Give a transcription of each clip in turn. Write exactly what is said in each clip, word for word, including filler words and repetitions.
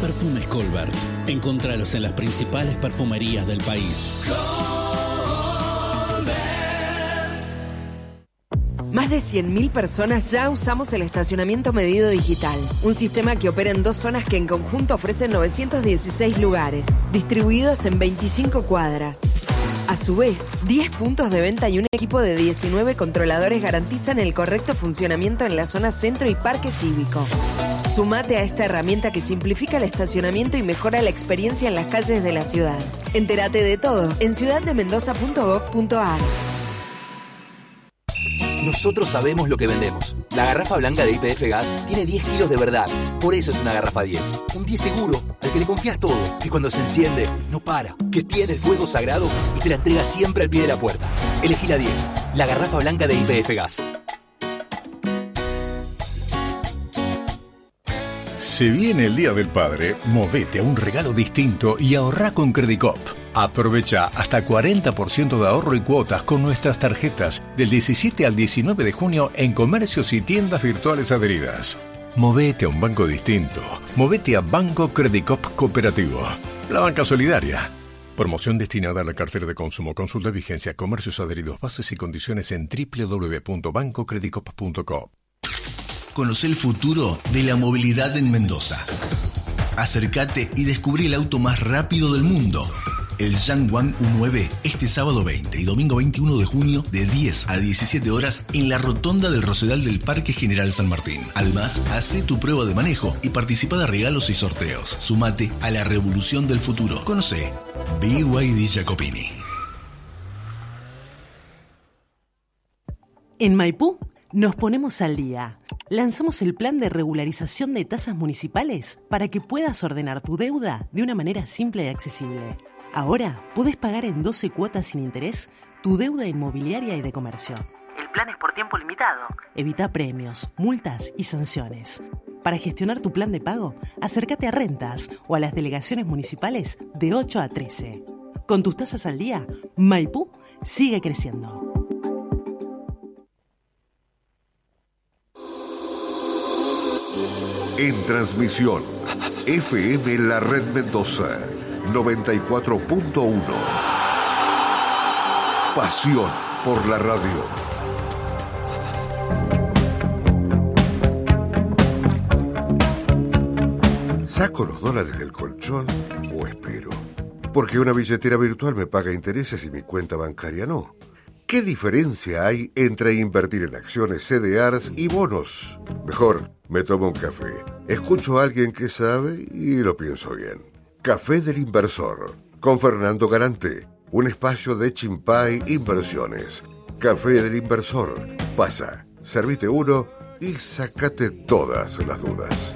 Perfumes Colbert. Encontralos en las principales perfumerías del país. Más de cien mil personas ya usamos el estacionamiento medido digital, un sistema que opera en dos zonas que en conjunto ofrecen novecientos dieciséis lugares, distribuidos en veinticinco cuadras. A su vez, diez puntos de venta y un equipo de diecinueve controladores garantizan el correcto funcionamiento en la zona centro y parque cívico. Sumate a esta herramienta que simplifica el estacionamiento y mejora la experiencia en las calles de la ciudad. Entérate de todo en ciudad de mendoza punto gov punto a r. Nosotros sabemos lo que vendemos. La garrafa blanca de Y P F Gas tiene diez kilos de verdad. Por eso es una garrafa diez. Un diez seguro, al que le confías todo. Que cuando se enciende, no para. Que tiene el fuego sagrado y te la entrega siempre al pie de la puerta. Elegí la diez. La garrafa blanca de Y P F Gas. Se viene el Día del Padre, movete a un regalo distinto y ahorrá con Credicop. Aprovecha hasta cuarenta por ciento de ahorro y cuotas con nuestras tarjetas del diecisiete al diecinueve de junio en comercios y tiendas virtuales adheridas. Movete a un banco distinto. Movete a Banco Credicop Cooperativo. La banca solidaria. Promoción destinada a la cartera de consumo. Consulta vigencia, comercios adheridos, bases y condiciones en doble u doble u doble u punto banco credicop punto com. Conoce el futuro de la movilidad en Mendoza. Acércate y descubrí el auto más rápido del mundo. El Yangwang U nueve este sábado veinte y domingo veintiuno de junio de diez a diecisiete horas en la rotonda del Rosedal del Parque General San Martín. Además, hace tu prueba de manejo y participa de regalos y sorteos. Sumate a la revolución del futuro. Conoce B Y D Jacopini. En Maipú nos ponemos al día. Lanzamos el plan de regularización de tasas municipales para que puedas ordenar tu deuda de una manera simple y accesible. Ahora podés pagar en doce cuotas sin interés tu deuda inmobiliaria y de comercio. El plan es por tiempo limitado. Evita premios, multas y sanciones. Para gestionar tu plan de pago, acércate a Rentas o a las delegaciones municipales de ocho a trece. Con tus tasas al día, Maipú sigue creciendo. En transmisión, F M La Red Mendoza, noventa y cuatro punto uno. Pasión por la radio. ¿Saco los dólares del colchón o espero? Porque una billetera virtual me paga intereses y mi cuenta bancaria no. ¿Qué diferencia hay entre invertir en acciones, C D Rs y bonos? Mejor, me tomo un café, escucho a alguien que sabe y lo pienso bien. Café del Inversor, con Fernando Galante, un espacio de Chimpay Inversiones. Café del Inversor. Pasa, servite uno y sacate todas las dudas.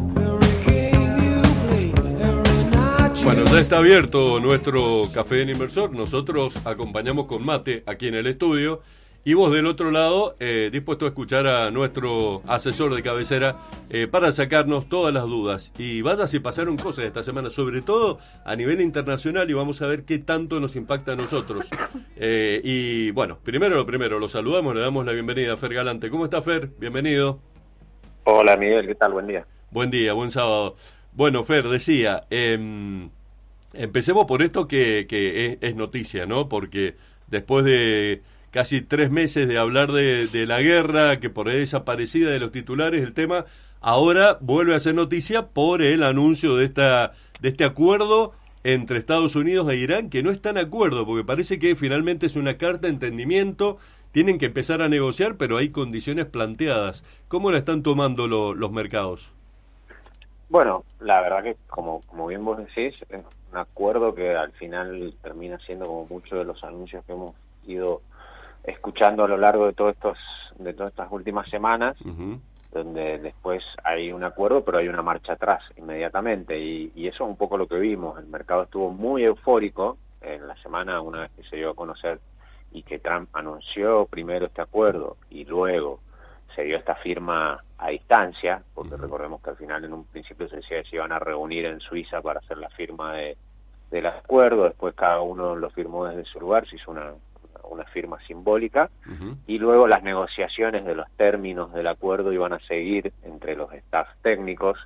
Bueno, ya está abierto nuestro Café del Inversor. Nosotros acompañamos con mate aquí en el estudio. Y vos del otro lado, eh, dispuesto a escuchar a nuestro asesor de cabecera eh, para sacarnos todas las dudas. Y vaya si pasaron cosas esta semana, sobre todo a nivel internacional, y vamos a ver qué tanto nos impacta a nosotros. Eh, y bueno, primero lo primero, lo saludamos, le damos la bienvenida a Fer Galante. ¿Cómo está, Fer? Bienvenido. Hola, Miguel, ¿qué tal? Buen día. Buen día, buen sábado. Bueno, Fer, decía, eh, empecemos por esto que, que es, es noticia, ¿no? Porque después de casi tres meses de hablar de, de la guerra, que por ahí desaparecida de los titulares el tema, ahora vuelve a ser noticia por el anuncio de esta de este acuerdo entre Estados Unidos e Irán, que no está en acuerdo, porque parece que finalmente es una carta de entendimiento, tienen que empezar a negociar, pero hay condiciones planteadas. ¿Cómo la están tomando lo, los mercados? Bueno, la verdad que, como, como bien vos decís, es un acuerdo que al final termina siendo como muchos de los anuncios que hemos ido escuchando a lo largo de todos estos de todas estas últimas semanas, uh-huh. donde después hay un acuerdo pero hay una marcha atrás inmediatamente, y, y eso es un poco lo que vimos. El mercado estuvo muy eufórico en la semana una vez que se dio a conocer y que Trump anunció primero este acuerdo y luego se dio esta firma a distancia, porque uh-huh. recordemos que al final en un principio se decía que se iban a reunir en Suiza para hacer la firma de del acuerdo, después cada uno lo firmó desde su lugar, se hizo una una firma simbólica, uh-huh. y luego las negociaciones de los términos del acuerdo iban a seguir entre los staff técnicos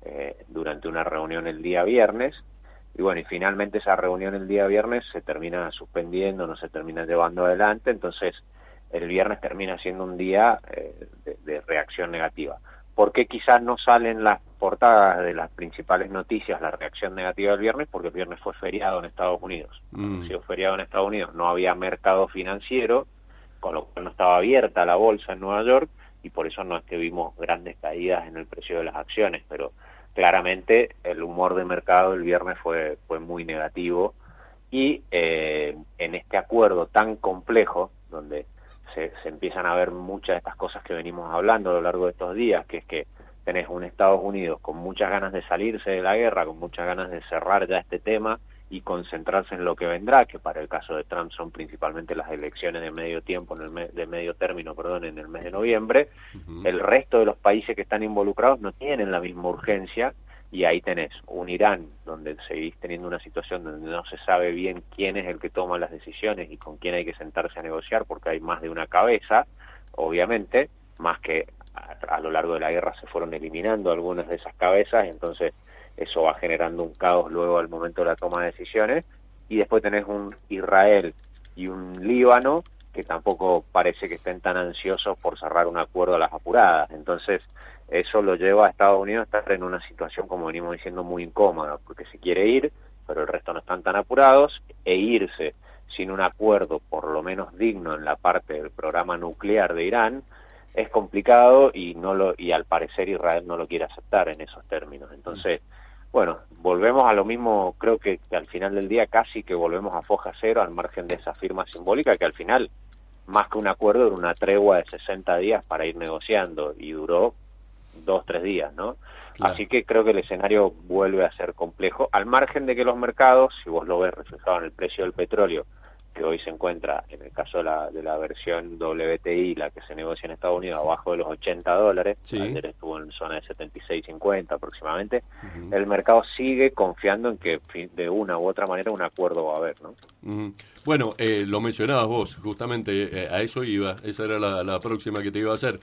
eh, durante una reunión el día viernes. Y bueno, y finalmente esa reunión el día viernes se termina suspendiendo, no se termina llevando adelante, entonces el viernes termina siendo un día eh, de, de reacción negativa. ¿Por qué quizás no salen las portadas de las principales noticias la reacción negativa del viernes? Porque el viernes fue feriado en Estados Unidos. Mm. Ha sido feriado en Estados Unidos, no había mercado financiero, con lo cual no estaba abierta la bolsa en Nueva York, y por eso no es que vimos grandes caídas en el precio de las acciones, pero claramente el humor de mercado el viernes fue, fue muy negativo, y eh, en este acuerdo tan complejo, donde se, se empiezan a ver muchas de estas cosas que venimos hablando a lo largo de estos días, que es que tenés un Estados Unidos con muchas ganas de salirse de la guerra, con muchas ganas de cerrar ya este tema y concentrarse en lo que vendrá, que para el caso de Trump son principalmente las elecciones de medio tiempo, en el me, de medio término, perdón, en el mes de noviembre. Uh-huh. El resto de los países que están involucrados no tienen la misma urgencia, y ahí tenés un Irán donde seguís teniendo una situación donde no se sabe bien quién es el que toma las decisiones y con quién hay que sentarse a negociar, porque hay más de una cabeza, obviamente, más que a, a lo largo de la guerra se fueron eliminando algunas de esas cabezas, entonces eso va generando un caos luego al momento de la toma de decisiones. Y después tenés un Israel y un Líbano que tampoco parece que estén tan ansiosos por cerrar un acuerdo a las apuradas, entonces eso lo lleva a Estados Unidos a estar en una situación, como venimos diciendo, muy incómoda, porque se quiere ir, pero el resto no están tan apurados, e irse sin un acuerdo por lo menos digno en la parte del programa nuclear de Irán es complicado, y no lo y al parecer Israel no lo quiere aceptar en esos términos. Entonces, bueno, volvemos a lo mismo, creo que, que al final del día casi que volvemos a foja cero, al margen de esa firma simbólica que al final, más que un acuerdo, era una tregua de sesenta días para ir negociando, y duró dos, tres días, ¿no? Claro. Así que creo que el escenario vuelve a ser complejo, al margen de que los mercados, si vos lo ves reflejado en el precio del petróleo, que hoy se encuentra, en el caso de la, de la versión W T I, la que se negocia en Estados Unidos, abajo de los ochenta dólares, sí. Ayer estuvo en zona de setenta y seis cincuenta aproximadamente, uh-huh. El mercado sigue confiando en que de una u otra manera un acuerdo va a haber, ¿no? Uh-huh. Bueno, eh, lo mencionabas vos, justamente eh, a eso iba, esa era la, la próxima que te iba a hacer.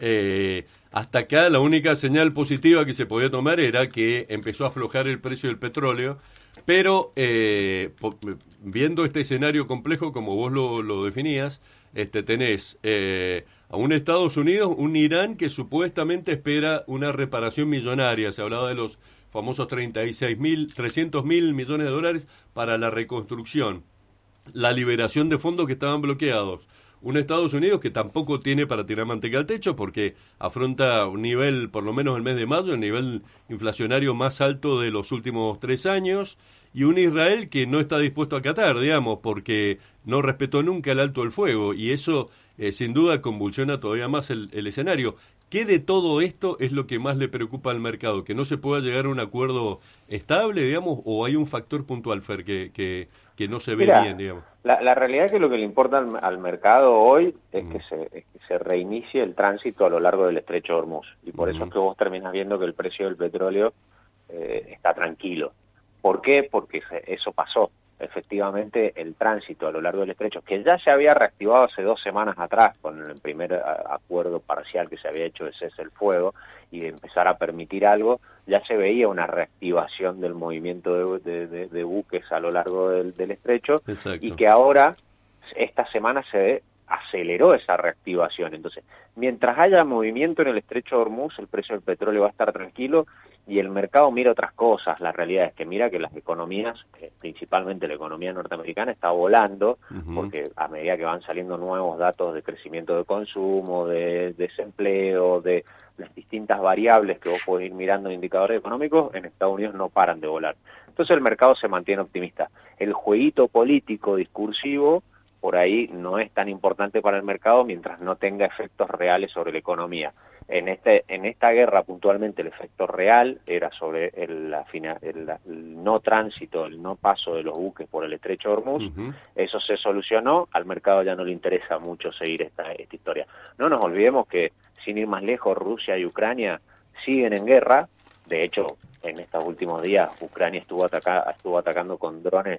Eh, hasta acá la única señal positiva que se podía tomar era que empezó a aflojar el precio del petróleo, pero eh, po, viendo este escenario complejo como vos lo, lo definías, este, tenés eh, a un Estados Unidos, un Irán que supuestamente espera una reparación millonaria, se hablaba de los famosos treinta y seis mil, trescientos mil millones de dólares para la reconstrucción, la liberación de fondos que estaban bloqueados. Un Estados Unidos que tampoco tiene para tirar manteca al techo porque afronta un nivel, por lo menos el mes de mayo, el nivel inflacionario más alto de los últimos tres años, y un Israel que no está dispuesto a acatar, digamos, porque no respetó nunca el alto el fuego, y eso eh, sin duda convulsiona todavía más el, el escenario. ¿Qué de todo esto es lo que más le preocupa al mercado? ¿Que no se pueda llegar a un acuerdo estable, digamos, o hay un factor puntual, Fer, que, que, que no se ve Mirá, bien, digamos? La, la realidad es que lo que le importa al, al mercado hoy es, mm. que se, es que se reinicie el tránsito a lo largo del estrecho de Hormuz, y por mm. eso es que vos terminás viendo que el precio del petróleo eh, está tranquilo. ¿Por qué? Porque se, eso pasó. Efectivamente, el tránsito a lo largo del estrecho, que ya se había reactivado hace dos semanas atrás con el primer a, acuerdo parcial que se había hecho de cese el fuego y de empezar a permitir algo, ya se veía una reactivación del movimiento de, de, de, de buques a lo largo del, del estrecho. Exacto. Y que ahora, esta semana se aceleró esa reactivación. Entonces, mientras haya movimiento en el estrecho de Hormuz, el precio del petróleo va a estar tranquilo, y el mercado mira otras cosas. La realidad es que mira que las economías, eh, principalmente la economía norteamericana, está volando, uh-huh. porque a medida que van saliendo nuevos datos de crecimiento de consumo, de, de desempleo, de las distintas variables que vos podés ir mirando en indicadores económicos, en Estados Unidos no paran de volar. Entonces el mercado se mantiene optimista. El jueguito político discursivo por ahí no es tan importante para el mercado mientras no tenga efectos reales sobre la economía. En este en esta guerra puntualmente el efecto real era sobre el, la, el, el no tránsito, el no paso de los buques por el estrecho de Hormuz. Uh-huh. Eso se solucionó, al mercado ya no le interesa mucho seguir esta, esta historia. No nos olvidemos que, sin ir más lejos, Rusia y Ucrania siguen en guerra. De hecho, en estos últimos días Ucrania estuvo, ataca, estuvo atacando con drones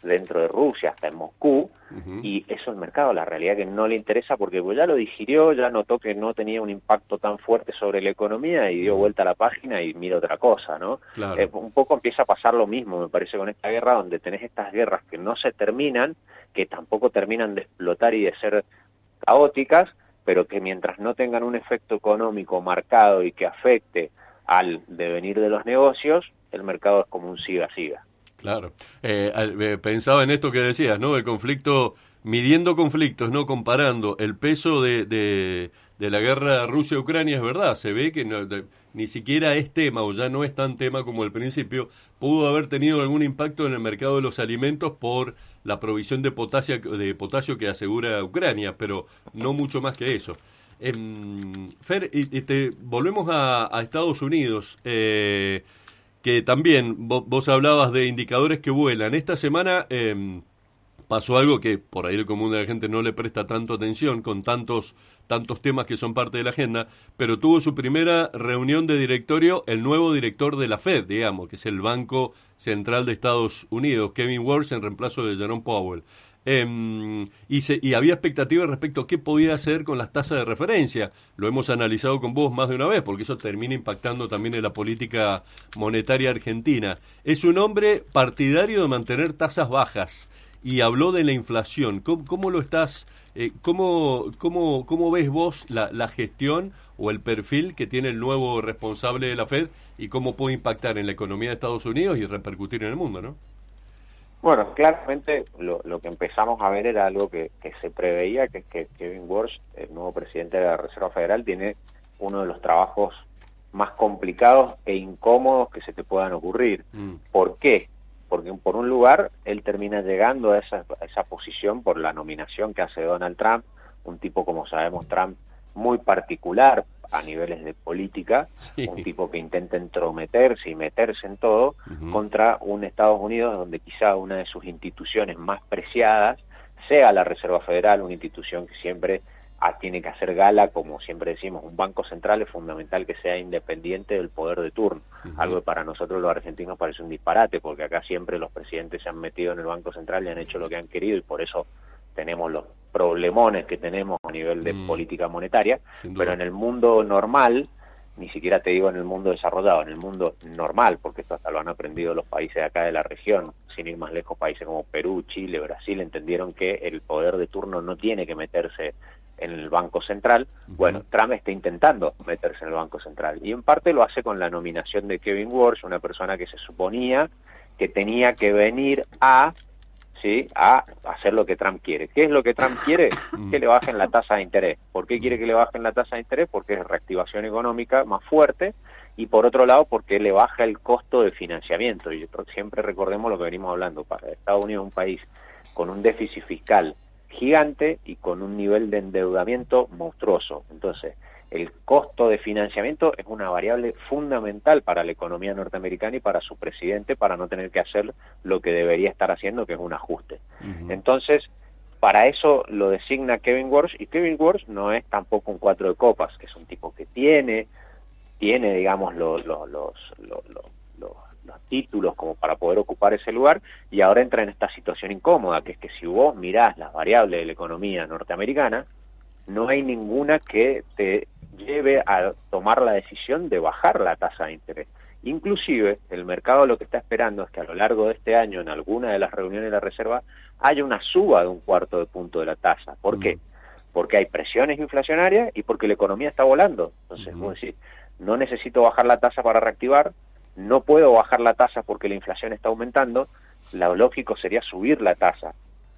dentro de Rusia, hasta en Moscú, uh-huh. y eso el mercado, la realidad que no le interesa porque pues, ya lo digirió, ya notó que no tenía un impacto tan fuerte sobre la economía y dio vuelta a la página y mira otra cosa, ¿no? Claro. Eh, un poco empieza a pasar lo mismo, me parece, con esta guerra, donde tenés estas guerras que no se terminan, que tampoco terminan de explotar y de ser caóticas, pero que mientras no tengan un efecto económico marcado y que afecte al devenir de los negocios, el mercado es como un siga-siga. Claro. Eh, eh, pensaba en esto que decías, ¿no? El conflicto, midiendo conflictos, ¿no? Comparando el peso de, de, de la guerra Rusia-Ucrania, es verdad, se ve que no, de, ni siquiera es tema, o ya no es tan tema como al principio, pudo haber tenido algún impacto en el mercado de los alimentos por la provisión de potasio, de potasio que asegura Ucrania, pero no mucho más que eso. Eh, Fer, y, y te, volvemos a, a Estados Unidos, eh, que también vos, vos hablabas de indicadores que vuelan. Esta semana eh, pasó algo que por ahí el común de la gente no le presta tanto atención, con tantos tantos temas que son parte de la agenda, pero tuvo su primera reunión de directorio el nuevo director de la Fed, digamos, que es el Banco Central de Estados Unidos, Kevin Warsh, en reemplazo de Jerome Powell. Eh, y, se, y había expectativas respecto a qué podía hacer con las tasas de referencia. Lo hemos analizado con vos más de una vez, porque eso termina impactando también en la política monetaria argentina. Es un hombre partidario de mantener tasas bajas y habló de la inflación. ¿Cómo, cómo lo estás, eh, cómo, cómo, cómo ves vos la, la gestión o el perfil que tiene el nuevo responsable de la Fed y cómo puede impactar en la economía de Estados Unidos y repercutir en el mundo, ¿no? Bueno, claramente lo, lo que empezamos a ver era algo que, que se preveía, que es que Kevin Warsh, el nuevo presidente de la Reserva Federal, tiene uno de los trabajos más complicados e incómodos que se te puedan ocurrir. Mm. ¿Por qué? Porque por un lugar, él termina llegando a esa, a esa posición por la nominación que hace Donald Trump, un tipo, como sabemos, Trump muy particular a niveles de política, sí. Un tipo que intenta entrometerse y meterse en todo, uh-huh. contra un Estados Unidos donde quizá una de sus instituciones más preciadas sea la Reserva Federal, una institución que siempre ah, tiene que hacer gala, como siempre decimos, un banco central es fundamental que sea independiente del poder de turno, uh-huh. algo que para nosotros los argentinos parece un disparate, porque acá siempre los presidentes se han metido en el Banco Central y han hecho lo que han querido, y por eso tenemos los problemones que tenemos a nivel de mm. política monetaria, pero en el mundo normal, ni siquiera te digo en el mundo desarrollado, en el mundo normal, porque esto hasta lo han aprendido los países de acá de la región, sin ir más lejos, países como Perú, Chile, Brasil, entendieron que el poder de turno no tiene que meterse en el Banco Central. Uh-huh. Bueno, Trump está intentando meterse en el Banco Central, y en parte lo hace con la nominación de Kevin Warsh, una persona que se suponía que tenía que venir a... ¿sí? a hacer lo que Trump quiere. ¿Qué es lo que Trump quiere? Que le bajen la tasa de interés. ¿Por qué quiere que le bajen la tasa de interés? Porque es reactivación económica más fuerte, y por otro lado porque le baja el costo de financiamiento. Y siempre recordemos lo que venimos hablando, para Estados Unidos es un país con un déficit fiscal gigante y con un nivel de endeudamiento monstruoso. Entonces, el costo de financiamiento es una variable fundamental para la economía norteamericana y para su presidente, para no tener que hacer lo que debería estar haciendo, que es un ajuste. Uh-huh. Entonces, para eso lo designa Kevin Warsh, y Kevin Warsh no es tampoco un cuatro de copas, que es un tipo que tiene, tiene digamos, los, los, los, los, los, los, los títulos como para poder ocupar ese lugar, y ahora entra en esta situación incómoda, que es que si vos mirás las variables de la economía norteamericana, no hay ninguna que te lleve a tomar la decisión de bajar la tasa de interés. Inclusive, el mercado lo que está esperando es que a lo largo de este año, en alguna de las reuniones de la Reserva, haya una suba de un cuarto de punto de la tasa. ¿Por uh-huh. qué? Porque hay presiones inflacionarias y porque la economía está volando. Entonces, uh-huh. vos decís, no necesito bajar la tasa para reactivar, no puedo bajar la tasa porque la inflación está aumentando, lo lógico sería subir la tasa.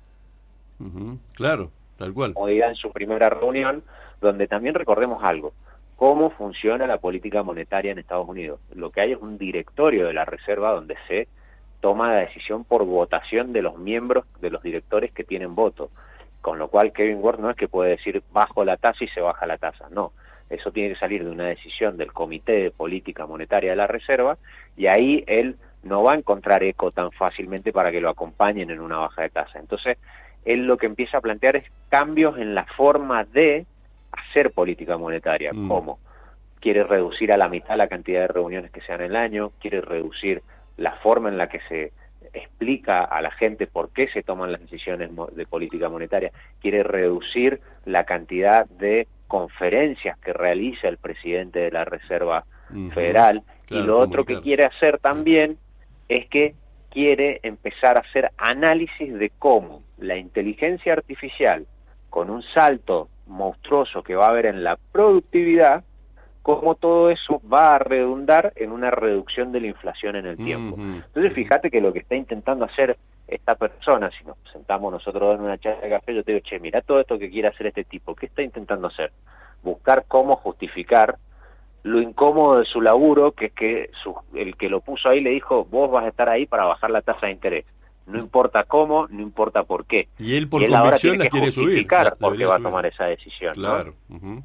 Uh-huh. Claro. Tal cual. Como dirá en su primera reunión, donde también recordemos algo, cómo funciona la política monetaria en Estados Unidos. Lo que hay es un directorio de la Reserva donde se toma la decisión por votación de los miembros, de los directores que tienen voto, con lo cual Kevin Warsh no es que puede decir bajo la tasa y se baja la tasa, no, eso tiene que salir de una decisión del Comité de Política Monetaria de la Reserva, y ahí él no va a encontrar eco tan fácilmente para que lo acompañen en una baja de tasa. Entonces, él lo que empieza a plantear es cambios en la forma de hacer política monetaria. Mm. ¿Cómo? Quiere reducir a la mitad la cantidad de reuniones que se dan en el año, quiere reducir la forma en la que se explica a la gente por qué se toman las decisiones de política monetaria, quiere reducir la cantidad de conferencias que realiza el presidente de la Reserva uh-huh. Federal, claro, y lo otro que quiere hacer también es que quiere empezar a hacer análisis de cómo la inteligencia artificial, con un salto monstruoso que va a haber en la productividad, cómo todo eso va a redundar en una reducción de la inflación en el tiempo. Uh-huh. Entonces, fíjate que lo que está intentando hacer esta persona, si nos sentamos nosotros en una charla de café, yo te digo, che, mira todo esto que quiere hacer este tipo, ¿qué está intentando hacer? Buscar cómo justificar lo incómodo de su laburo, que es que su, el que lo puso ahí le dijo, vos vas a estar ahí para bajar la tasa de interés. No importa cómo, no importa por qué. Y él por y él convicción ahora tiene la que quiere justificar subir. por qué va a tomar esa decisión. Claro. ¿no? Uh-huh.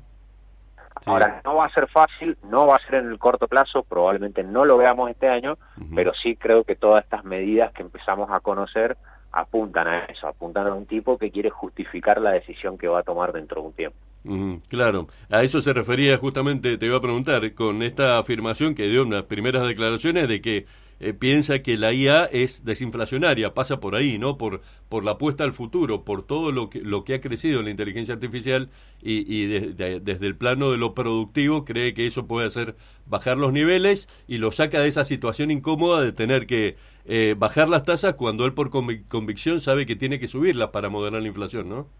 Sí. Ahora, no va a ser fácil, no va a ser en el corto plazo, probablemente no lo veamos este año, uh-huh. pero sí creo que todas estas medidas que empezamos a conocer apuntan a eso, apuntan a un tipo que quiere justificar la decisión que va a tomar dentro de un tiempo. Uh-huh. Claro, a eso se refería justamente, te iba a preguntar, con esta afirmación que dio en las primeras declaraciones de que eh, piensa que la I A es desinflacionaria, pasa por ahí, ¿no? Por por la apuesta al futuro, por todo lo que lo que ha crecido en la inteligencia artificial y, y de, de, desde el plano de lo productivo cree que eso puede hacer bajar los niveles y lo saca de esa situación incómoda de tener que eh, bajar las tasas cuando él por convic- convicción sabe que tiene que subirlas para moderar la inflación, ¿no?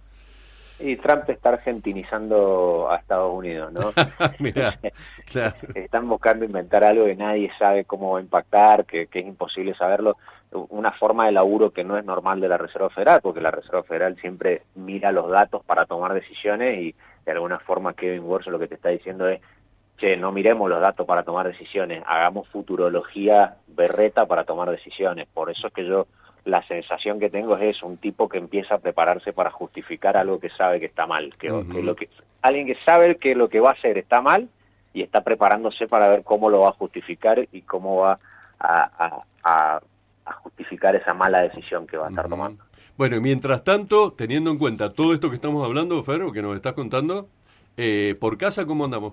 Y Trump está argentinizando a Estados Unidos, ¿no? Mirá, claro. Están buscando inventar algo que nadie sabe cómo va a impactar, que, que es imposible saberlo. Una forma de laburo que no es normal de la Reserva Federal, porque la Reserva Federal siempre mira los datos para tomar decisiones y de alguna forma Kevin Warsh lo que te está diciendo es, che, no miremos los datos para tomar decisiones, hagamos futurología berreta para tomar decisiones. Por eso es que yo... la sensación que tengo es eso, un tipo que empieza a prepararse para justificar algo que sabe que está mal, que, uh-huh. que lo que alguien que sabe que lo que va a hacer está mal y está preparándose para ver cómo lo va a justificar y cómo va a, a, a, a justificar esa mala decisión que va a estar uh-huh. tomando. Bueno, y mientras tanto, teniendo en cuenta todo esto que estamos hablando, Fer, que nos estás contando, eh, ¿por casa cómo andamos?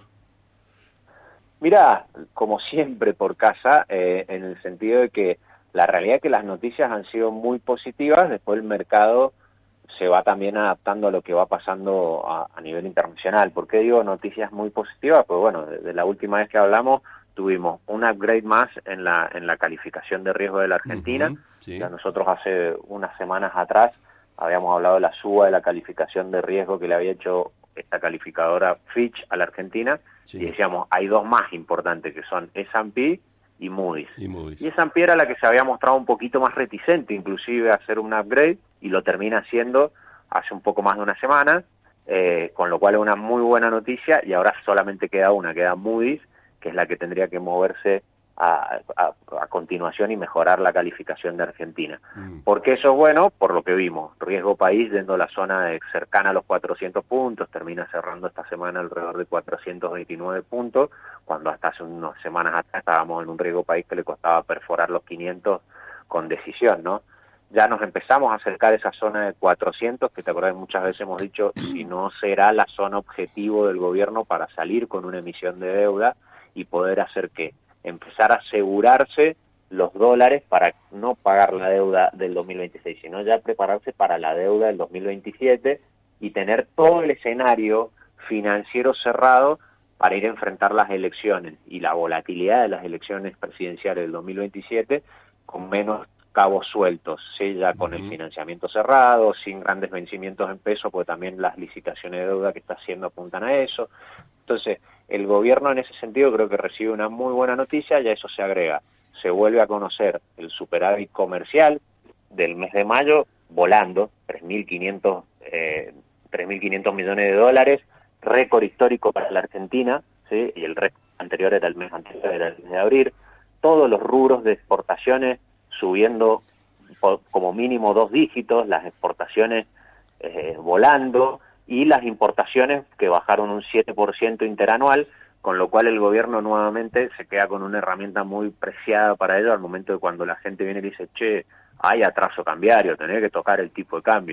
Mirá, como siempre por casa, eh, en el sentido de que la realidad es que las noticias han sido muy positivas, después el mercado se va también adaptando a lo que va pasando a, a nivel internacional. ¿Por qué digo noticias muy positivas? Pues bueno, desde la última vez que hablamos tuvimos un upgrade más en la en la calificación de riesgo de la Argentina. Uh-huh, sí. Ya nosotros hace unas semanas atrás habíamos hablado de la suba de la calificación de riesgo que le había hecho esta calificadora Fitch a la Argentina, sí. y decíamos, hay dos más importantes que son S and P y Moody's. Y, Moody's. y S and P era la que se había mostrado un poquito más reticente, inclusive a hacer un upgrade, y lo termina haciendo hace un poco más de una semana, eh, con lo cual es una muy buena noticia, y ahora solamente queda una, queda Moody's, que es la que tendría que moverse a, a, a continuación y mejorar la calificación de Argentina. Mm. ¿Por qué eso es bueno? Por lo que vimos, riesgo país yendo a la zona de, cercana a los cuatrocientos puntos, termina cerrando esta semana alrededor de cuatrocientos veintinueve puntos, cuando hasta hace unas semanas atrás estábamos en un riesgo país que le costaba perforar los quinientos con decisión, ¿no? Ya nos empezamos a acercar a esa zona de cuatrocientos, que te acordás muchas veces hemos dicho, si no será la zona objetivo del gobierno para salir con una emisión de deuda y poder hacer que empezar a asegurarse los dólares para no pagar la deuda del dos mil veintiséis, sino ya prepararse para la deuda del dos mil veintisiete y tener todo el escenario financiero cerrado para ir a enfrentar las elecciones y la volatilidad de las elecciones presidenciales del dos mil veintisiete con menos cabos sueltos, ¿sí? Ya con uh-huh. el financiamiento cerrado, sin grandes vencimientos en peso, porque también las licitaciones de deuda que está haciendo apuntan a eso. Entonces, el gobierno en ese sentido creo que recibe una muy buena noticia, y a eso se agrega, se vuelve a conocer el superávit comercial del mes de mayo volando, tres mil quinientos eh, tres mil quinientos millones de dólares, récord histórico para la Argentina, ¿sí? Y el récord anterior era el mes anterior, era el mes de abril. Todos los rubros de exportaciones subiendo por, como mínimo dos dígitos, las exportaciones eh, volando, y las importaciones que bajaron un siete por ciento interanual, con lo cual el gobierno nuevamente se queda con una herramienta muy preciada para ello al momento de cuando la gente viene y dice, che, hay atraso cambiario, tenés que tocar el tipo de cambio.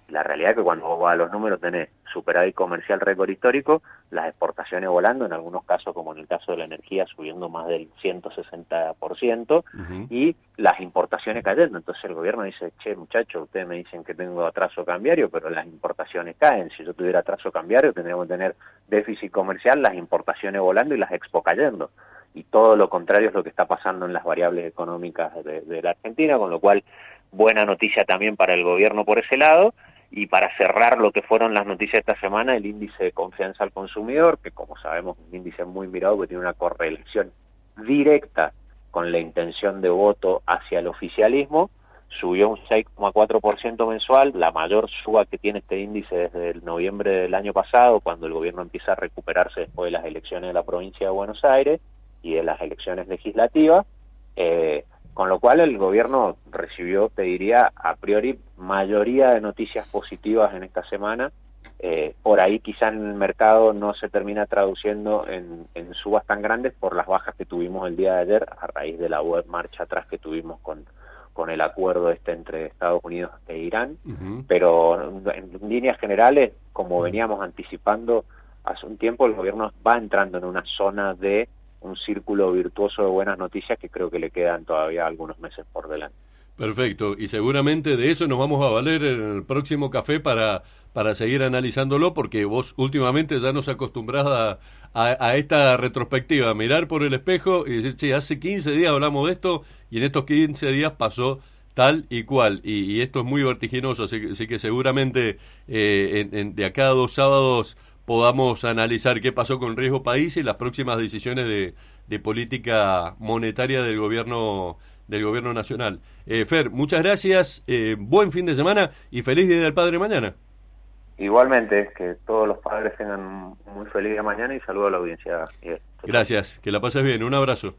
La realidad es que cuando vos vas a los números tenés superávit comercial récord histórico, las exportaciones volando, en algunos casos, como en el caso de la energía, subiendo más del ciento sesenta por ciento, uh-huh. y las importaciones cayendo. Entonces el gobierno dice, che, muchachos, ustedes me dicen que tengo atraso cambiario, pero las importaciones caen. Si yo tuviera atraso cambiario, tendríamos que tener déficit comercial, las importaciones volando y las expo cayendo. Y todo lo contrario es lo que está pasando en las variables económicas de, de la Argentina, con lo cual, buena noticia también para el gobierno por ese lado. Y para cerrar lo que fueron las noticias esta semana, el índice de confianza al consumidor, que como sabemos es un índice muy mirado que tiene una correlación directa con la intención de voto hacia el oficialismo, subió un seis coma cuatro por ciento mensual, la mayor suba que tiene este índice desde el noviembre del año pasado, cuando el gobierno empieza a recuperarse después de las elecciones de la provincia de Buenos Aires y de las elecciones legislativas, eh, con lo cual el gobierno recibió, te diría, a priori, mayoría de noticias positivas en esta semana. Eh, por ahí quizá en el mercado no se termina traduciendo en, en subas tan grandes por las bajas que tuvimos el día de ayer a raíz de la web marcha atrás que tuvimos con, con el acuerdo este entre Estados Unidos e Irán. Uh-huh. Pero en, en líneas generales, como veníamos anticipando hace un tiempo, el gobierno va entrando en una zona de un círculo virtuoso de buenas noticias que creo que le quedan todavía algunos meses por delante. Perfecto, y seguramente de eso nos vamos a valer en el próximo café para, para seguir analizándolo, porque vos últimamente ya nos acostumbrás a, a, a esta retrospectiva, mirar por el espejo y decir, che, hace quince días hablamos de esto y en estos quince días pasó tal y cual, y, y esto es muy vertiginoso, así que, así que seguramente eh, en, en, de acá a dos sábados podamos analizar qué pasó con Riesgo País y las próximas decisiones de, de política monetaria del gobierno del gobierno nacional. Eh, Fer, muchas gracias, eh, buen fin de semana y feliz Día del Padre mañana. Igualmente, que todos los padres tengan un muy feliz día mañana y saludo a la audiencia. Gracias, que la pases bien, un abrazo.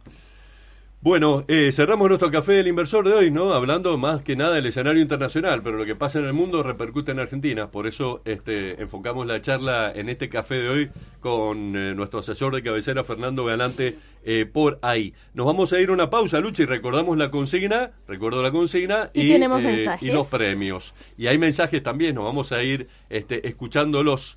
Bueno, eh, cerramos nuestro café del inversor de hoy, ¿no? Hablando más que nada del escenario internacional, pero lo que pasa en el mundo repercute en Argentina. Por eso este, enfocamos la charla en este café de hoy con eh, nuestro asesor de cabecera, Fernando Galante, eh, por ahí. Nos vamos a ir a una pausa, Luchi, recordamos la consigna, recuerdo la consigna, y, y, tenemos eh, y los premios. Y hay mensajes también, nos vamos a ir este, escuchándolos.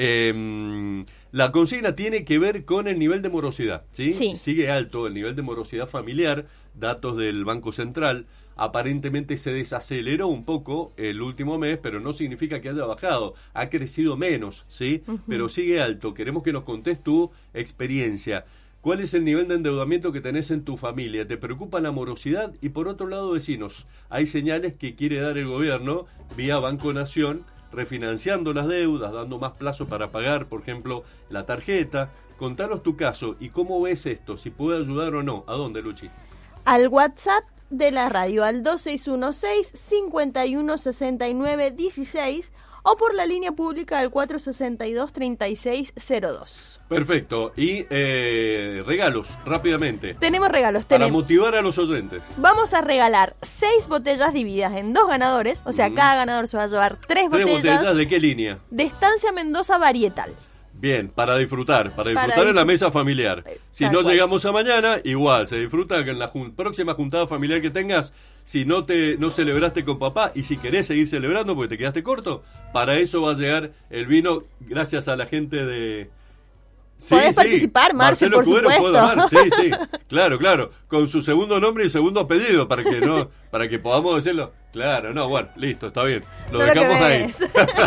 Eh, la consigna tiene que ver con el nivel de morosidad, ¿sí? Sí. Sigue alto el nivel de morosidad familiar, datos del Banco Central, aparentemente se desaceleró un poco el último mes, pero no significa que haya bajado, ha crecido menos, ¿sí? Uh-huh. Pero sigue alto, queremos que nos contés tu experiencia. ¿Cuál es el nivel de endeudamiento que tenés en tu familia? ¿Te preocupa la morosidad? Y por otro lado, decinos, hay señales que quiere dar el gobierno vía Banco Nación, refinanciando las deudas, dando más plazo para pagar, por ejemplo, la tarjeta. Contanos tu caso y cómo ves esto, si puede ayudar o no. ¿A dónde, Luchi? Al WhatsApp de la radio, al dos seis uno seis, cinco uno seis nueve uno seis o por la línea pública al cuatro seis dos, tres seis cero dos. Perfecto. Y eh, regalos, rápidamente. Tenemos regalos. Para tenemos. motivar a los oyentes. Vamos a regalar seis botellas divididas en dos ganadores. O sea, mm. cada ganador se va a llevar tres, ¿Tres botellas. botellas de qué línea? De Estancia Mendoza Varietal. Bien, para disfrutar, para disfrutar para en la disfr- mesa familiar. Si Tal no cual. llegamos a mañana, igual, se disfruta en la jun- próxima juntada familiar que tengas. Si no te no celebraste con papá y si querés seguir celebrando porque te quedaste corto, para eso va a llegar el vino gracias a la gente de... Sí, Podés sí. participar, Marce, Marcelo por Cubero, supuesto. Amar. Sí, sí, claro, claro, con su segundo nombre y segundo apellido para que no, para que podamos decirlo. Claro, no, bueno, listo, está bien. Lo no dejamos lo ahí.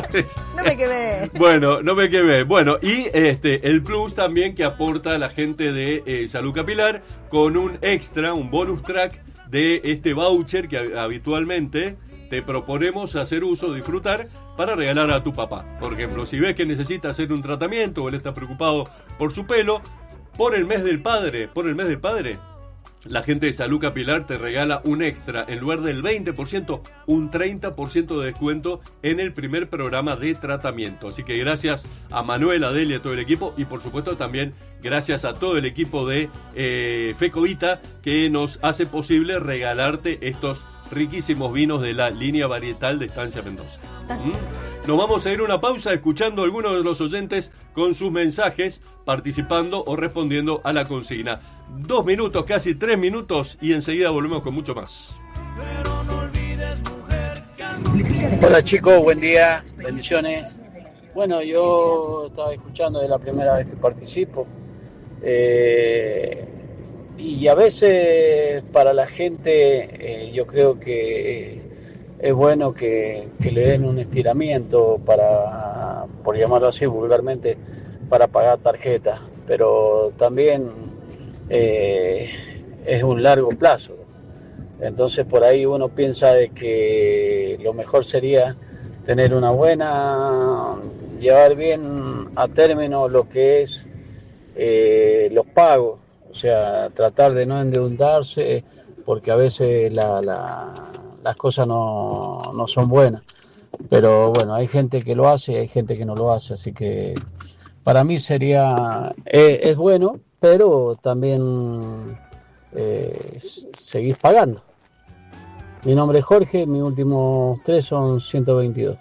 No me quemé. Bueno, no me quemé. Bueno, y este el plus también que aporta la gente de eh, Salud Capilar con un extra, un bonus track de este voucher que habitualmente te proponemos hacer uso, disfrutar, para regalar a tu papá. Por ejemplo, si ves que necesita hacer un tratamiento o él está preocupado por su pelo, por el mes del padre, por el mes del padre, la gente de Salud Capilar te regala un extra, en lugar del veinte por ciento, un treinta por ciento de descuento en el primer programa de tratamiento. Así que gracias a Manuel, a Delia, a todo el equipo, y por supuesto también gracias a todo el equipo de eh, Fecovita, que nos hace posible regalarte estos riquísimos vinos de la línea varietal de Estancia Mendoza. ¿Mm? Nos vamos a ir a una pausa escuchando a algunos de los oyentes con sus mensajes, participando o respondiendo a la consigna. Dos minutos, casi tres minutos, y enseguida volvemos con mucho más. Pero no olvides, mujer, que Hola chicos, buen día, bendiciones. Bueno, yo estaba escuchando, es la primera vez que participo. Eh, y a veces para la gente eh, yo creo que es bueno que, que le den un estiramiento para, por llamarlo así vulgarmente, para pagar tarjeta, pero también eh, es un largo plazo. Entonces por ahí uno piensa de que lo mejor sería tener una buena, llevar bien a término lo que es eh, los pagos, o sea, tratar de no endeudarse, porque a veces la, la, las cosas no, no son buenas. Pero bueno, hay gente que lo hace y hay gente que no lo hace, así que para mí sería, eh, es bueno, pero también eh, seguís pagando. Mi nombre es Jorge, mis últimos tres son ciento veintidós.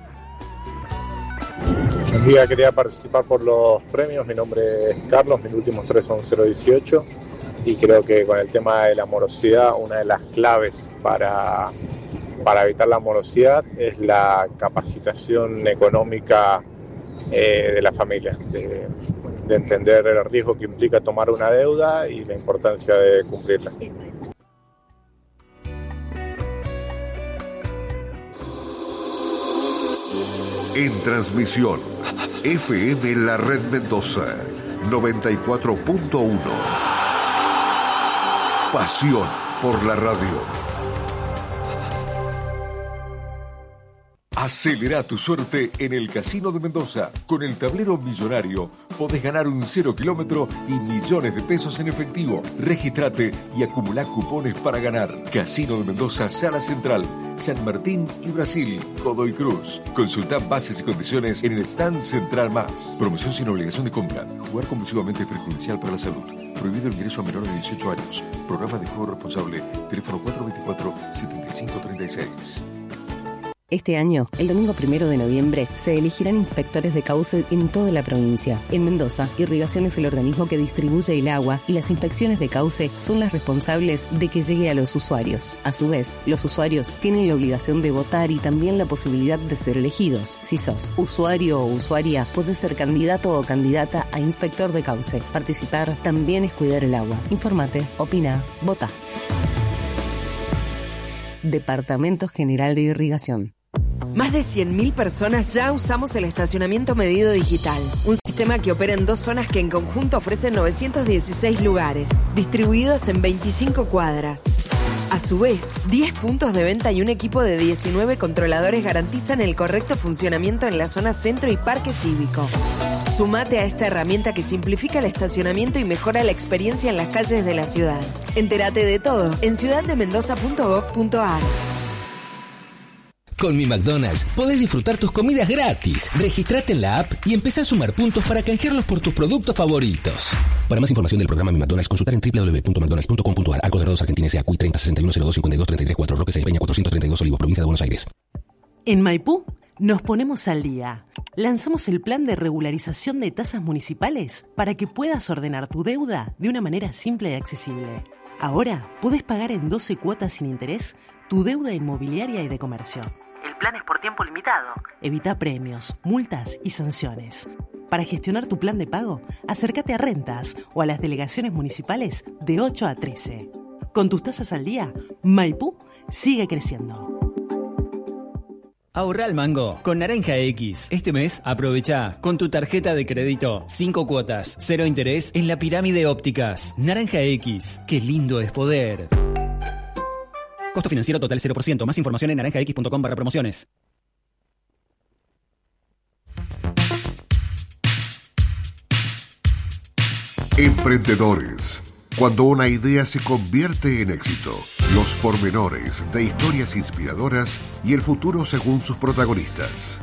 Un día quería participar por los premios, mi nombre es Carlos, mis últimos tres son cero dieciocho y creo que con el tema de la morosidad, una de las claves para, para evitar la morosidad es la capacitación económica eh, de la familia, de, de entender el riesgo que implica tomar una deuda y la importancia de cumplirla. En transmisión, F M La Red Mendoza, noventa y cuatro punto uno. Pasión por la radio. Acelera tu suerte en el Casino de Mendoza. Con el tablero millonario podés ganar un cero kilómetro y millones de pesos en efectivo. Regístrate y acumulá cupones para ganar. Casino de Mendoza, Sala Central, San Martín y Brasil, Godoy Cruz. Consulta bases y condiciones en el stand Central Más. Promoción sin obligación de compra. Jugar compulsivamente es perjudicial para la salud. Prohibido el ingreso a menores de dieciocho años. Programa de juego responsable. Teléfono cuatro dos cuatro, siete cinco tres seis. Este año, el domingo primero de noviembre, se elegirán inspectores de cauce en toda la provincia. En Mendoza, Irrigación es el organismo que distribuye el agua y las inspecciones de cauce son las responsables de que llegue a los usuarios. A su vez, los usuarios tienen la obligación de votar y también la posibilidad de ser elegidos. Si sos usuario o usuaria, podés ser candidato o candidata a inspector de cauce. Participar también es cuidar el agua. Infórmate, opina, vota. Departamento General de Irrigación. Más de cien mil personas ya usamos el estacionamiento medido digital, un sistema que opera en dos zonas que en conjunto ofrecen novecientos dieciséis lugares, distribuidos en veinticinco cuadras. A su vez, diez puntos de venta y un equipo de diecinueve controladores garantizan el correcto funcionamiento en la zona centro y parque cívico. Sumate a esta herramienta que simplifica el estacionamiento y mejora la experiencia en las calles de la ciudad. Entérate de todo en ciudad de mendoza punto gov punto a r. Con Mi McDonald's podés disfrutar tus comidas gratis. Registrate en la app y empezá a sumar puntos para canjearlos por tus productos favoritos. Para más información del programa Mi McDonald's, consultar en doble u doble u doble u punto mcdonalds punto com punto a r. Arcos Dorados, Argentina, S A, C U I treinta sesenta y uno cero dos cincuenta y dos treinta y tres cuatro, Roque Sáenz Peña cuatrocientos treinta y dos, Olivos, provincia de Buenos Aires. En Maipú nos ponemos al día. Lanzamos el plan de regularización de tasas municipales para que puedas ordenar tu deuda de una manera simple y accesible. Ahora podés pagar en doce cuotas sin interés tu deuda inmobiliaria y de comercio. El plan es por tiempo limitado. Evita premios, multas y sanciones. Para gestionar tu plan de pago, acércate a Rentas o a las delegaciones municipales de ocho a trece. Con tus tasas al día, Maipú sigue creciendo. Ahorra al mango con Naranja X. Este mes aprovecha con tu tarjeta de crédito cinco cuotas, cero interés en la Pirámide Ópticas. Naranja X, qué lindo es poder. Costo financiero total cero por ciento. Más información en naranja x punto com barra promociones. Emprendedores. Cuando una idea se convierte en éxito. Los pormenores de historias inspiradoras y el futuro según sus protagonistas.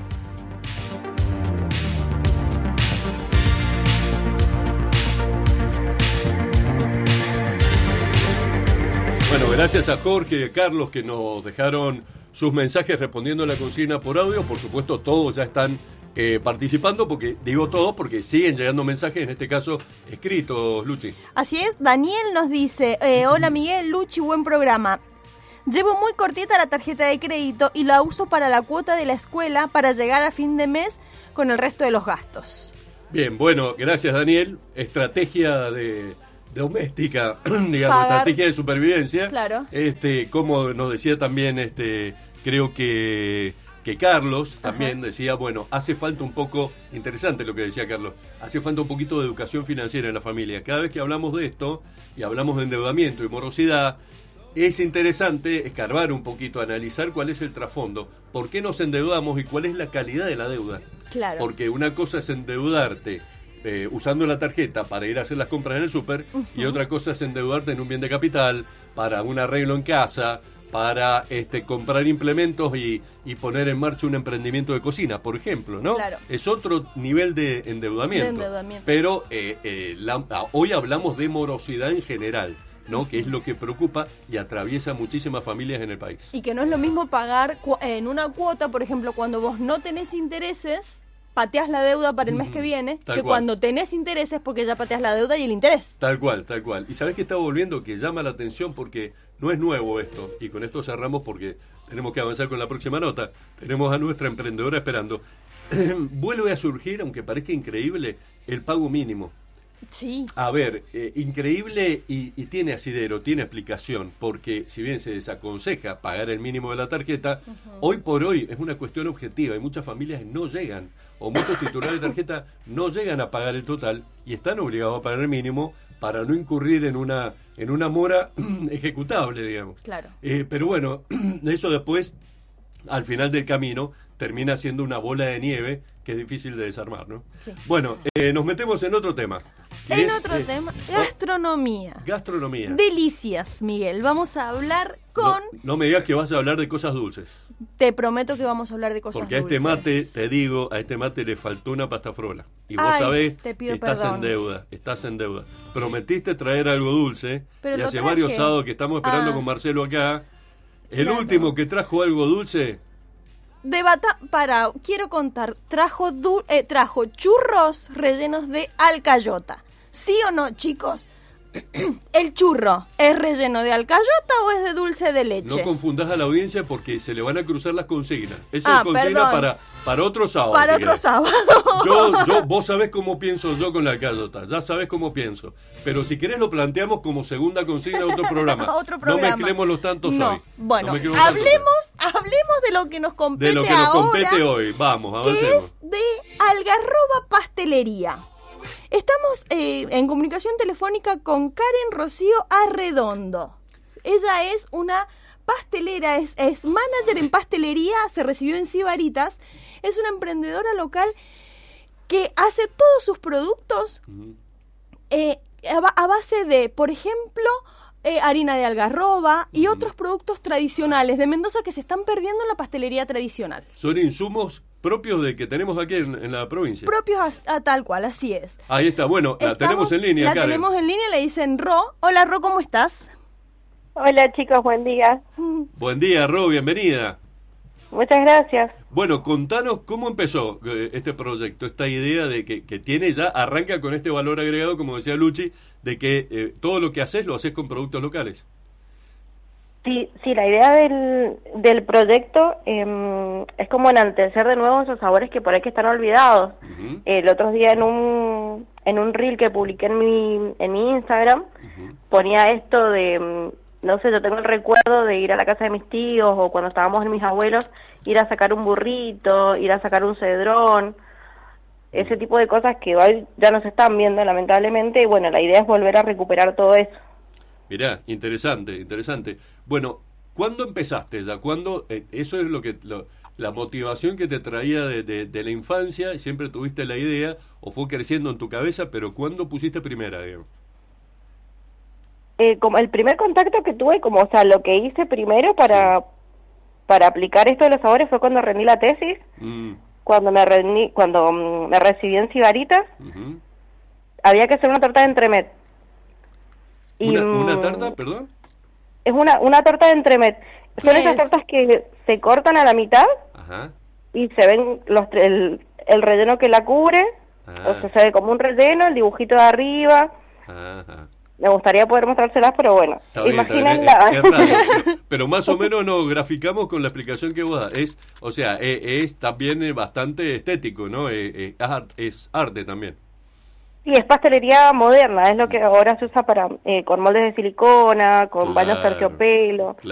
Bueno, gracias a Jorge y a Carlos que nos dejaron sus mensajes respondiendo a la consigna por audio. Por supuesto, todos ya están eh, participando, porque digo todos porque siguen llegando mensajes, en este caso escritos, Luchi. Así es, Daniel nos dice, eh, hola Miguel, Luchi, buen programa. Llevo muy cortita la tarjeta de crédito y la uso para la cuota de la escuela para llegar a fin de mes con el resto de los gastos. Bien, bueno, gracias Daniel. Estrategia de doméstica, digamos, Pagar. estrategia de supervivencia. Claro. Este, como nos decía también, este, creo que que Carlos también Ajá. decía, bueno, hace falta un poco, interesante lo que decía Carlos, hace falta un poquito de educación financiera en la familia. Cada vez que hablamos de esto y hablamos de endeudamiento y morosidad, es interesante escarbar un poquito, analizar cuál es el trasfondo, por qué nos endeudamos y cuál es la calidad de la deuda. Claro. Porque una cosa es endeudarte eh, usando la tarjeta para ir a hacer las compras en el súper, uh-huh. y otra cosa es endeudarte en un bien de capital, para un arreglo en casa, para este, comprar implementos y, y poner en marcha un emprendimiento de cocina, por ejemplo, ¿no? Claro. Es otro nivel de endeudamiento. De endeudamiento. Pero eh, eh, la, hoy hablamos de morosidad en general, ¿no? Que es lo que preocupa y atraviesa muchísimas familias en el país. Y que no es lo mismo pagar cu- en una cuota, por ejemplo, cuando vos no tenés intereses, pateás la deuda para el mes que viene, Tal que cual. cuando tenés intereses porque ya pateás la deuda y el interés. Tal cual, tal cual. Y sabés que está volviendo, que llama la atención porque no es nuevo esto. Y con esto cerramos porque tenemos que avanzar con la próxima nota. Tenemos a nuestra emprendedora esperando. Vuelve a surgir, aunque parezca increíble, el pago mínimo. Sí. A ver, eh, increíble y, y tiene asidero, tiene explicación, porque si bien se desaconseja pagar el mínimo de la tarjeta, uh-huh. hoy por hoy es una cuestión objetiva y muchas familias no llegan, o muchos titulares de tarjeta no llegan a pagar el total y están obligados a pagar el mínimo para no incurrir en una en una mora ejecutable, digamos. Claro. Eh, pero bueno, eso después, al final del camino, termina siendo una bola de nieve que es difícil de desarmar, ¿no? Sí. Bueno, eh, nos metemos en otro tema. En es, otro eh, tema, gastronomía. Gastronomía. Delicias, Miguel. Vamos a hablar con... No, no me digas que vas a hablar de cosas dulces. Te prometo que vamos a hablar de cosas Porque dulces. Porque a este mate, te digo, a este mate le faltó una pasta frola. Y vos Ay, sabés te que pido estás perdón. en deuda, estás en deuda. Prometiste traer algo dulce, Pero y lo hace traje. varios sábados que estamos esperando Ah. con Marcelo acá. El Claro. último que trajo algo dulce... De bata, para, quiero contar, trajo, du, eh, trajo churros rellenos de alcayota. ¿Sí o no, chicos? ¿El churro es relleno de alcayota o es de dulce de leche? No confundás a la audiencia porque se le van a cruzar las consignas. Esa Ah, es consigna perdón. para, para otro sábado. Para si otro querés. sábado. Yo, yo, vos sabés cómo pienso yo con la alcayota, ya sabés cómo pienso. Pero si querés lo planteamos como segunda consigna de otro programa. Otro programa. No mezclemos los tantos No. hoy. Bueno, No mezclemos tantos hablemos, hablemos de lo que nos hoy. compete De lo que nos ahora, compete hoy. Vamos, que avancemos. es de Algarroba Pastelería. Estamos eh, en comunicación telefónica con Karen Rocío Arredondo. Ella es una pastelera, es, es manager en pastelería, se recibió en Sibaritas, es una emprendedora local que hace todos sus productos eh, a, ba- a base de, por ejemplo, eh, harina de algarroba y otros productos tradicionales de Mendoza que se están perdiendo en la pastelería tradicional. Son insumos propios de que tenemos aquí en, en la provincia. Propios a, a tal cual, así es. Ahí está, bueno, la Estamos- tenemos en línea, La Karen. tenemos en línea, le dicen Ro. Hola Ro, ¿cómo estás? Hola chicos, buen día. Buen día, Ro, bienvenida. Muchas gracias. Bueno, contanos cómo empezó eh, este proyecto, esta idea de que, que tiene ya, arranca con este valor agregado, como decía Luchi, de que eh, todo lo que haces lo haces con productos locales. Sí, sí, la idea del, del proyecto eh, es como enaltecer de nuevo esos sabores que por ahí que están olvidados. Uh-huh. El otro día en un en un reel que publiqué en mi en mi Instagram uh-huh. ponía esto de, mm, no sé, yo tengo el recuerdo de ir a la casa de mis tíos o cuando estábamos en mis abuelos, ir a sacar un burrito, ir a sacar un cedrón, ese tipo de cosas que hoy ya no se están viendo lamentablemente y bueno, la idea es volver a recuperar todo eso. Mirá, interesante, interesante. Bueno, ¿cuándo empezaste ya? ¿Cuándo, eh, eso es lo que lo, la motivación que te traía de, de, de la infancia, siempre tuviste la idea o fue creciendo en tu cabeza, pero ¿cuándo pusiste primera, digamos? Eh, como el primer contacto que tuve, como o sea, lo que hice primero para para aplicar esto de los sabores fue cuando rendí la tesis, Mm, cuando me rendí, cuando mm, me recibí en Sibaritas, ujú. había que hacer una torta de entremet. Y, ¿Una, ¿Una mm, tarta, perdón? Es una una torta de entremet. Son ¿Qué esas es? tortas que se cortan a la mitad Ajá. y se ven los tre- el, el relleno que la cubre, Ah. o sea, se ve como un relleno, el dibujito de arriba. Ajá. Me gustaría poder mostrárselas, pero bueno, Está bien, imaginen está bien, la... es- es raro. Pero más o menos nos graficamos con la explicación que vos das. Es, o sea, es, es también eh, bastante estético, ¿no? Eh, eh, es, ar- es arte también. Sí, es pastelería moderna, es lo que ahora se usa para eh, con moldes de silicona, con baños Claro, terciopelo. claro.